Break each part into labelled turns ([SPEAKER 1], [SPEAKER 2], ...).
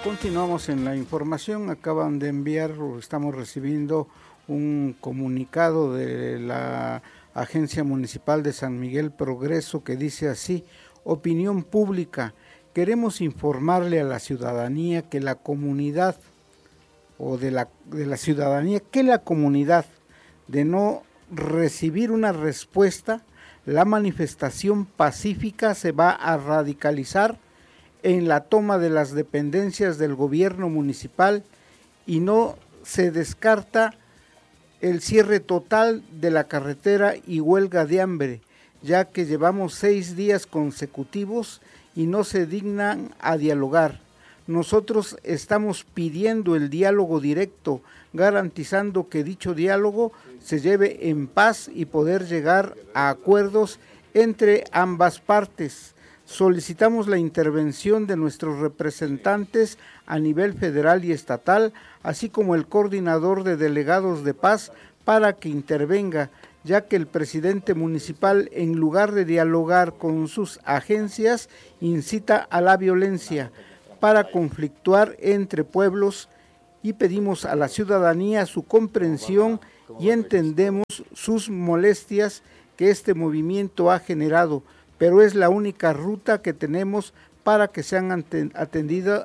[SPEAKER 1] Continuamos en la información. Acaban de enviar, o estamos recibiendo un comunicado de la Agencia Municipal de San Miguel Progreso que dice así: opinión pública, queremos informarle a la ciudadanía que la comunidad que la comunidad de no recibir una respuesta, la manifestación pacífica se va a radicalizar en la toma de las dependencias del gobierno municipal y no se descarta el cierre total de la carretera y huelga de hambre, ya que llevamos 6 días consecutivos y no se dignan a dialogar. Nosotros estamos pidiendo el diálogo directo, garantizando que dicho diálogo se lleve en paz y poder llegar a acuerdos entre ambas partes. Solicitamos la intervención de nuestros representantes a nivel federal y estatal, así como el coordinador de delegados de paz para que intervenga, ya que el presidente municipal, en lugar de dialogar con sus agencias, incita a la violencia para conflictuar entre pueblos, y pedimos a la ciudadanía su comprensión y entendemos sus molestias que este movimiento ha generado, pero es la única ruta que tenemos para que sean atendidos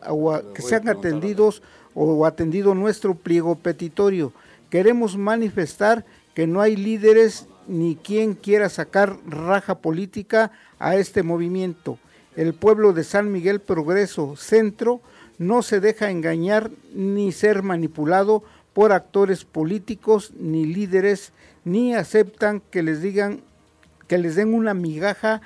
[SPEAKER 1] o atendido nuestro pliego petitorio. Queremos manifestar que no hay líderes ni quien quiera sacar raja política a este movimiento. El pueblo de San Miguel Progreso Centro no se deja engañar ni ser manipulado por actores políticos ni líderes, ni aceptan que les den una migaja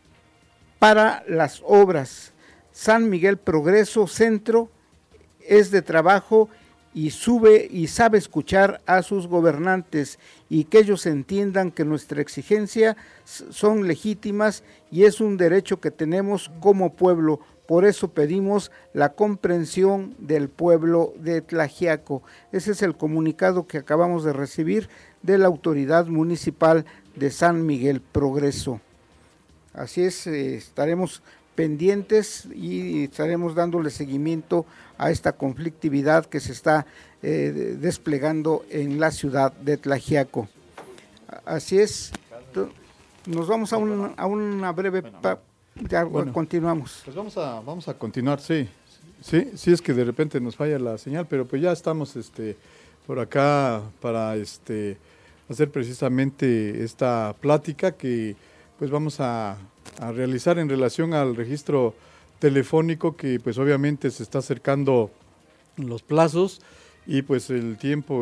[SPEAKER 1] para las obras. San Miguel Progreso Centro es de trabajo y sabe escuchar a sus gobernantes, y que ellos entiendan que nuestra exigencia son legítimas y es un derecho que tenemos como pueblo. Por eso pedimos la comprensión del pueblo de Tlaxiaco. Ese es el comunicado que acabamos de recibir de la autoridad municipal de San Miguel Progreso. Así es, estaremos pendientes y estaremos dándole seguimiento a esta conflictividad que se está desplegando en la ciudad de Tlaxiaco. Así es, nos vamos a una breve... continuamos.
[SPEAKER 2] Pues vamos a continuar, sí, es que de repente nos falla la señal, pero pues ya estamos por acá para hacer precisamente esta plática que pues vamos a realizar en relación al registro telefónico, que pues obviamente se está acercando los plazos y pues el tiempo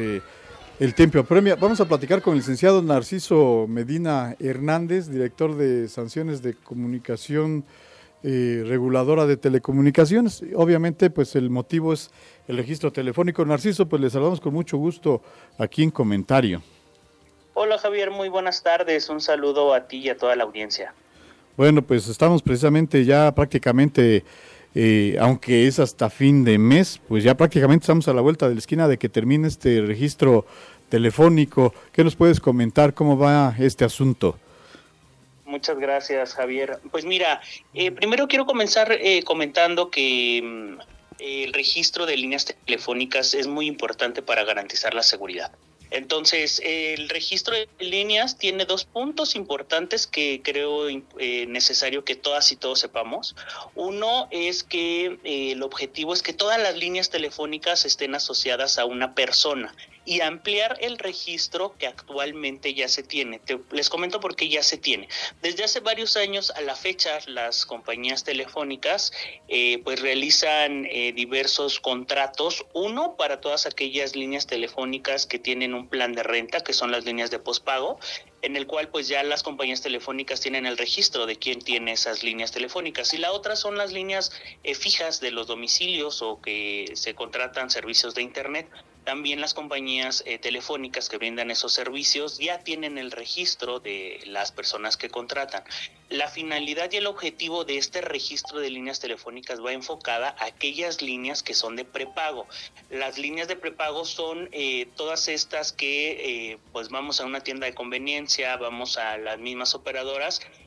[SPEAKER 2] apremia. Vamos a platicar con el licenciado Narciso Medina Hernández, director de sanciones de comunicación reguladora de telecomunicaciones. Obviamente pues el motivo es el registro telefónico. Narciso, pues le saludamos con mucho gusto aquí en Comentario.
[SPEAKER 3] Hola Javier, muy buenas tardes, un saludo a ti y a toda la audiencia.
[SPEAKER 2] Bueno, pues estamos precisamente ya prácticamente, aunque es hasta fin de mes, pues ya prácticamente estamos a la vuelta de la esquina de que termine este registro telefónico. ¿Qué nos puedes comentar? ¿Cómo va este asunto?
[SPEAKER 3] Muchas gracias, Javier. Pues mira, primero quiero comenzar comentando que el registro de líneas telefónicas es muy importante para garantizar la seguridad. Entonces, el registro de líneas tiene 2 puntos importantes que creo necesario que todas y todos sepamos. Uno es que el objetivo es que todas las líneas telefónicas estén asociadas a una persona y ampliar el registro que actualmente ya se tiene. Les comento por qué ya se tiene. Desde hace varios años a la fecha, las compañías telefónicas pues realizan diversos contratos. Uno, para todas aquellas líneas telefónicas que tienen un plan de renta, que son las líneas de pospago, en el cual pues ya las compañías telefónicas tienen el registro de quién tiene esas líneas telefónicas. Y la otra son las líneas fijas de los domicilios o que se contratan servicios de internet. También las compañías telefónicas que brindan esos servicios ya tienen el registro de las personas que contratan. La finalidad y el objetivo de este registro de líneas telefónicas va enfocada a aquellas líneas que son de prepago. Las líneas de prepago son todas estas que pues vamos a una tienda de conveniencia, vamos a las mismas operadoras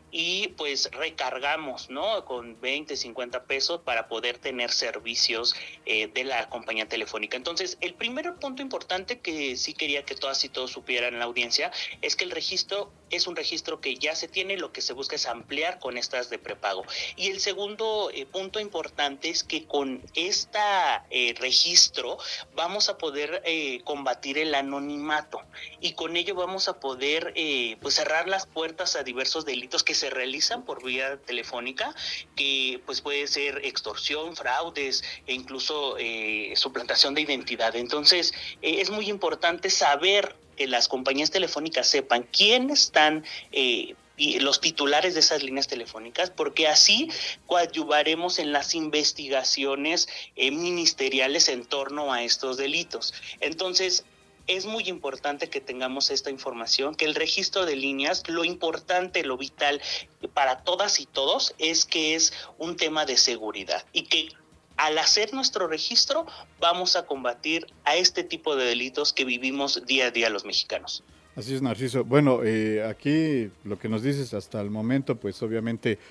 [SPEAKER 3] y pues recargamos, ¿no? Con 20, 50 pesos para poder tener servicios de la compañía telefónica. Entonces, el primer punto importante que sí quería que todas y todos supieran en la audiencia es que el registro es un registro que ya se tiene, lo que se busca es ampliar con estas de prepago. Y el segundo punto importante es que con este registro vamos a poder combatir el anonimato y con ello vamos a poder pues cerrar las puertas a diversos delitos que se realizan por vía telefónica, que pues puede ser extorsión, fraudes e incluso suplantación de identidad. Entonces es muy importante saber que las compañías telefónicas sepan quiénes están y los titulares de esas líneas telefónicas, porque así coadyuvaremos en las investigaciones ministeriales en torno a estos delitos. Entonces, es muy importante que tengamos esta información, que el registro de líneas, lo importante, lo vital para todas y todos es que es un tema de seguridad y que al hacer nuestro registro vamos a combatir a este tipo de delitos que vivimos día a día los mexicanos.
[SPEAKER 2] Así es, Narciso. Bueno, aquí lo que nos dices hasta el momento, pues obviamente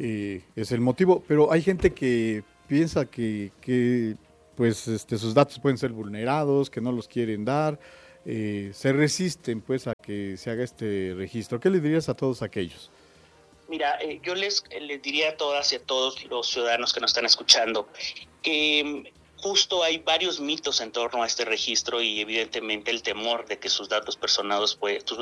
[SPEAKER 2] es el motivo, pero hay gente que piensa que pues sus datos pueden ser vulnerados, que no los quieren dar, se resisten pues a que se haga este registro. ¿Qué le dirías a todos aquellos?
[SPEAKER 3] Mira, yo les diría a todas y a todos los ciudadanos que nos están escuchando que justo hay varios mitos en torno a este registro y evidentemente el temor de que tus datos personales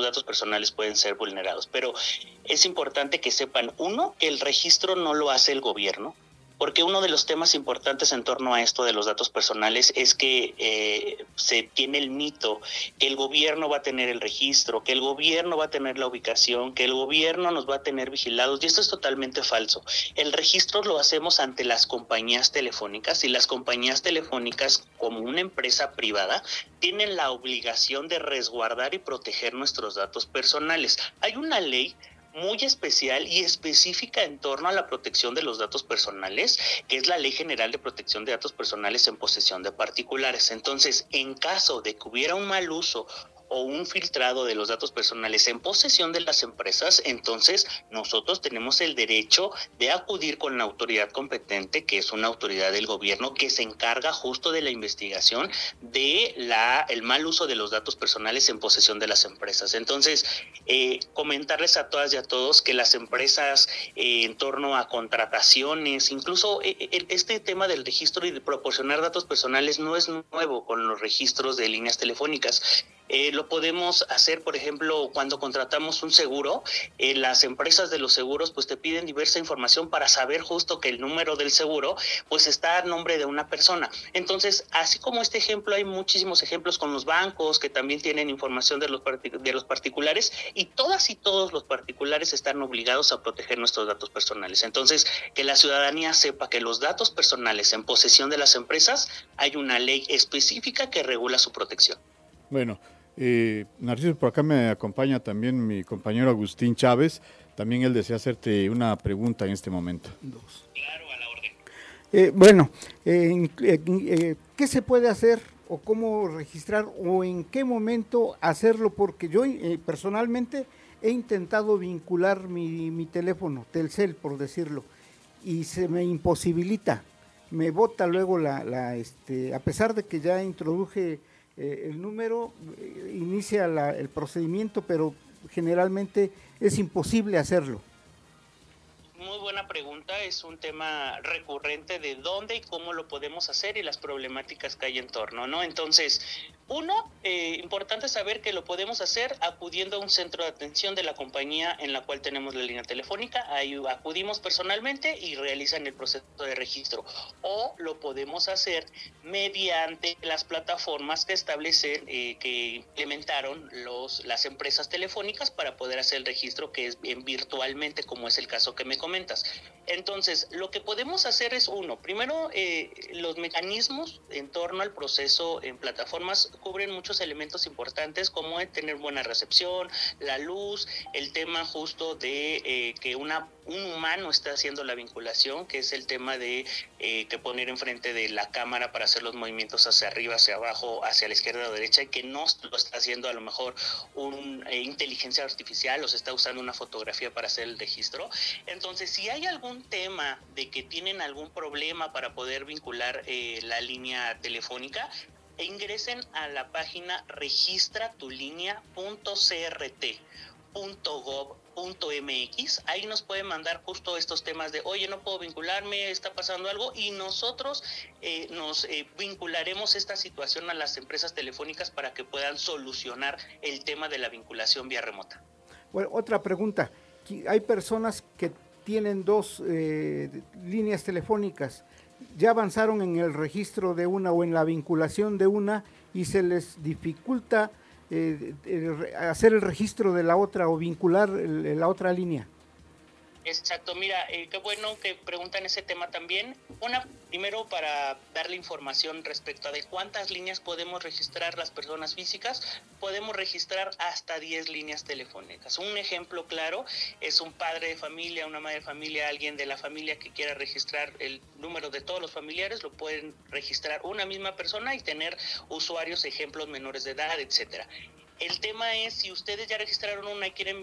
[SPEAKER 3] pueden ser vulnerados. Pero es importante que sepan, uno, que el registro no lo hace el gobierno, porque uno de los temas importantes en torno a esto de los datos personales es que se tiene el mito que el gobierno va a tener el registro, que el gobierno va a tener la ubicación, que el gobierno nos va a tener vigilados, y esto es totalmente falso. El registro lo hacemos ante las compañías telefónicas, y las compañías telefónicas, como una empresa privada, tienen la obligación de resguardar y proteger nuestros datos personales. Hay una ley muy especial y específica en torno a la protección de los datos personales, que es la Ley General de Protección de Datos Personales en posesión de particulares. Entonces, en caso de que hubiera un mal uso o un filtrado de los datos personales en posesión de las empresas, entonces nosotros tenemos el derecho de acudir con la autoridad competente, que es una autoridad del gobierno que se encarga justo de la investigación de el mal uso de los datos personales en posesión de las empresas. Entonces, comentarles a todas y a todos que las empresas en torno a contrataciones, incluso este tema del registro y de proporcionar datos personales no es nuevo con los registros de líneas telefónicas. Lo podemos hacer, por ejemplo, cuando contratamos un seguro, las empresas de los seguros pues te piden diversa información para saber justo que el número del seguro pues está a nombre de una persona. Entonces, así como este ejemplo, hay muchísimos ejemplos con los bancos que también tienen información de los particulares, y todas y todos los particulares están obligados a proteger nuestros datos personales. Entonces, que la ciudadanía sepa que los datos personales en posesión de las empresas, hay una ley específica que regula su protección.
[SPEAKER 2] Bueno, Narciso, por acá me acompaña también mi compañero Agustín Chávez. También él desea hacerte una pregunta en este momento.
[SPEAKER 3] Claro, a la orden.
[SPEAKER 1] Bueno, ¿qué se puede hacer o cómo registrar o en qué momento hacerlo? Porque yo personalmente he intentado vincular mi teléfono, Telcel por decirlo, y se me imposibilita. Me bota luego a pesar de que ya introduje el número, inicia el procedimiento, pero generalmente es imposible hacerlo.
[SPEAKER 3] Muy buena pregunta, es un tema recurrente de dónde y cómo lo podemos hacer y las problemáticas que hay en torno, ¿no? Entonces, importante saber que lo podemos hacer acudiendo a un centro de atención de la compañía en la cual tenemos la línea telefónica. Ahí acudimos personalmente y realizan el proceso de registro. O lo podemos hacer mediante las plataformas que establecen, que implementaron las empresas telefónicas para poder hacer el registro, que es virtualmente, como es el caso que me comentas. herramientas. Entonces, lo que podemos hacer es primero, los mecanismos en torno al proceso en plataformas cubren muchos elementos importantes, como tener buena recepción, la luz, el tema justo de que un humano está haciendo la vinculación, que es el tema de que poner enfrente de la cámara para hacer los movimientos hacia arriba, hacia abajo, hacia la izquierda o derecha, y que no lo está haciendo a lo mejor una inteligencia artificial, o se está usando una fotografía para hacer el registro. Entonces, si hay algún tema de que tienen algún problema para poder vincular la línea telefónica, ingresen a la página registratulínea.crt.gov.mx. Ahí nos pueden mandar justo estos temas de, oye, no puedo vincularme, está pasando algo, y nosotros nos vincularemos esta situación a las empresas telefónicas para que puedan solucionar el tema de la vinculación vía remota.
[SPEAKER 1] Bueno, otra pregunta. Hay personas que tienen dos líneas telefónicas, ya avanzaron en el registro de una o en la vinculación de una y se les dificulta hacer el registro de la otra o vincular la otra línea.
[SPEAKER 3] Exacto, mira, qué bueno que preguntan ese tema también. Primero para darle información respecto a de cuántas líneas podemos registrar las personas físicas, podemos registrar hasta 10 líneas telefónicas. Un ejemplo claro es un padre de familia, una madre de familia, alguien de la familia que quiera registrar el número de todos los familiares, lo pueden registrar una misma persona y tener usuarios, ejemplos menores de edad, etcétera. El tema es, si ustedes ya registraron una y quieren